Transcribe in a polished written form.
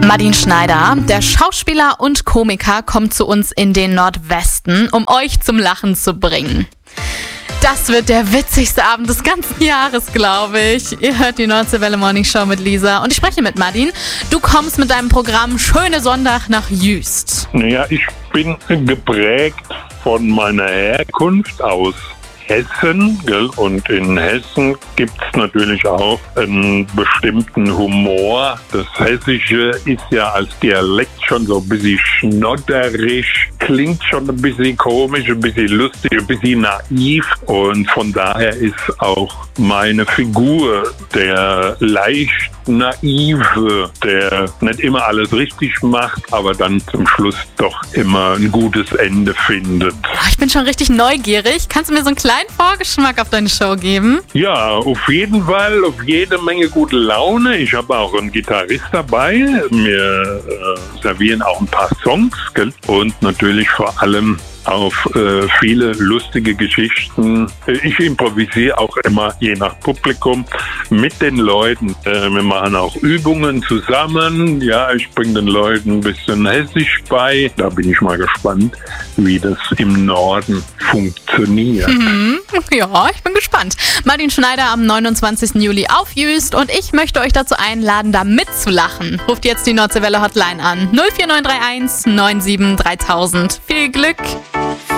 Martin Schneider, der Schauspieler und Komiker, kommt zu uns in den Nordwesten, um euch zum Lachen zu bringen. Das wird der witzigste Abend des ganzen Jahres, glaube ich. Ihr hört die Nordsee Welle Morning Show mit Lisa und ich spreche mit Martin. Du kommst mit deinem Programm Schöne Sonntag nach Jüst. Naja, ich bin geprägt von meiner Herkunft aus Hessen, gell? Und in Hessen gibt es natürlich auch einen bestimmten Humor. Das Hessische ist ja als Dialekt schon so ein bisschen schnodderisch, klingt schon ein bisschen komisch, ein bisschen lustig, ein bisschen naiv. Und von daher ist auch meine Figur der leicht naive, der nicht immer alles richtig macht, aber dann zum Schluss doch immer ein gutes Ende findet. Ich bin schon richtig neugierig. Kannst du mir so einen kleinen Vorgeschmack auf deine Show geben? Ja, auf jeden Fall, auf jede Menge gute Laune. Ich habe auch einen Gitarrist dabei. Wir servieren auch ein paar Songs, gell? Und natürlich vor allem auf viele lustige Geschichten. Ich improvisiere auch immer je nach Publikum mit den Leuten. Wir machen auch Übungen zusammen. Ja, ich bringe den Leuten ein bisschen Hessisch bei. Da bin ich mal gespannt, wie das im Norden funktioniert. Ja, ich bin gespannt. Martin Schneider am 29. Juli auf Jüst und ich möchte euch dazu einladen, da mitzulachen. Ruft jetzt die Nordsee Welle Hotline an. 04931 97 3000. Viel Glück!